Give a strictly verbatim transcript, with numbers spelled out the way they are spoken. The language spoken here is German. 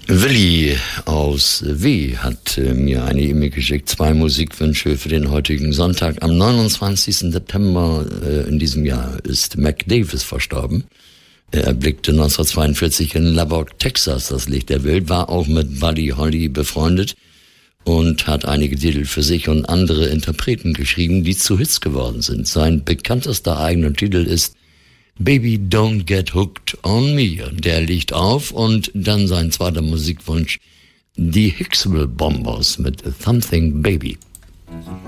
Willi aus W. hat äh, mir eine E-Mail geschickt, zwei Musikwünsche für den heutigen Sonntag. Am neunundzwanzigsten September äh, in diesem Jahr ist Mac Davis verstorben. Er erblickte neunzehnhundertzweiundvierzig in Lubbock, Texas, das Licht der Welt, war auch mit Buddy Holly befreundet und hat einige Titel für sich und andere Interpreten geschrieben, die zu Hits geworden sind. Sein bekanntester eigener Titel ist Baby Don't Get Hooked on Me. Der liegt auf und dann sein zweiter Musikwunsch, die Hicksville Bombers mit Something Baby.